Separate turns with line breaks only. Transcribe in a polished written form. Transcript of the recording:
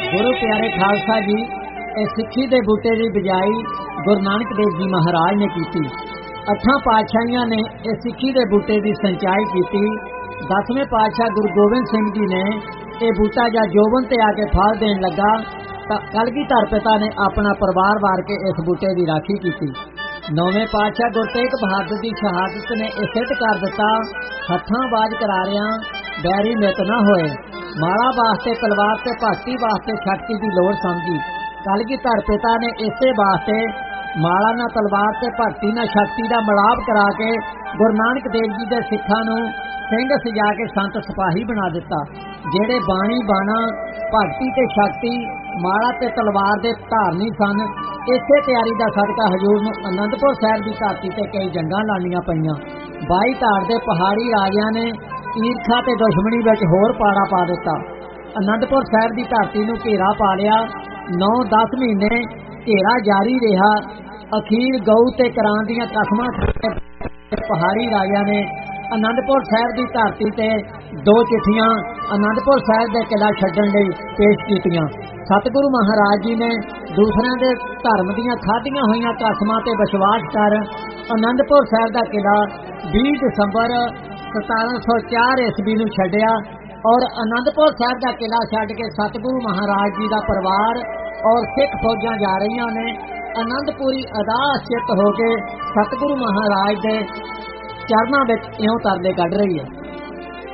गुरु प्यारे खालसा जी, सिक्खी दे बूटे की बिजाई गुरु नानक देव जी महाराज ने की। 8 पातशाहियां ने इस सिक्खी दे बूटे की संचाई की। 10वें पातशाह गुरु गोबिंद सिंह जी ने यह बूटा जा जोबन ते आके फल देन लगा तो कलगीधर पिता ने अपना परिवार वार के इस बूटे की राखी की। 9वें पातशाह गुरु तेग बहादुर की शहादत ने यह सिद्ध कर दिता, हथां बाज करारियां बैरी मित न होए। माड़ा वास्ते तलवार ते भगती वास्ते शक्ति की लोड़ समझी। कलगीधर पिता ने इसे वास्ते माड़ा ना तलवार ते भगती ना शक्ति का मिलाप करा के गुरु नानक देव जी के सिखां नूं सिंह सजा के संत सिपाही बना दिता। जेड़े बाणी बाणा भगती ते शक्ति माड़ा ते तलवार दे धारनी सन। इसे तैयारी का सदका हजूर नूं आनंदपुर साहिब की धरती ते कई जंगां लाणियां पईयां। 22 धाड़ दे पहाड़ी राजियां ने ईर्खा ते दुश्मनी विच होर पाड़ा पा दिता। आनंदपुर साहिब की धरती नूं घेरा पा लिया। 9-10 महीने घेरा जारी रहा। अखीर गऊ ते करां दीयां कसमां पहाड़ी राजियां ने आनंदपुर साहिब की धरती ते 2 चिट्ठियां आनंदपुर साहिब दे किला छड्डण लई पेश कीतियां। सतगुरु महाराज जी ने दूसरिਆਂ दे धर्म दीयां खाधियां होईयां कसमां ते विश्वास कर आनंदपुर साहिब दा किला 20 दसंबर 1704 ईस्वी नूं छड्डिया और आनंदपुर साहिब का किला छड्ड के सतगुरु महाराज जी का परिवार और सिख फौजां जा रही ने। आनंदपुरी अदास चित हो के सतगुरु महाराज के चरणों में इउं तरले कढ रही है।